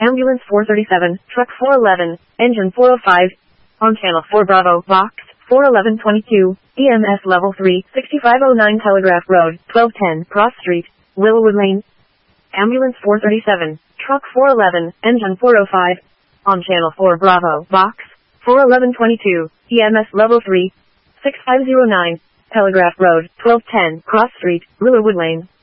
Ambulance 437, Truck 411, Engine 405. On Channel 4 Bravo, Box 41122, EMS Level 3, 6509 Telegraph Road, 1210 Cross Street, Willowwood Lane. Ambulance 437, Truck 411, Engine 405. On Channel 4 Bravo, Box 41122, EMS Level 3, 6509, Telegraph Road, 1210 Cross Street, Willowwood Lane.